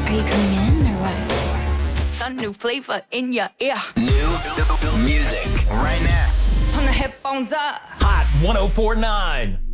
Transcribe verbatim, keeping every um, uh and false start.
Are you coming in or what? A new flavor in your ear. New music right now. Turn the headphones up. Hot ten forty-nine.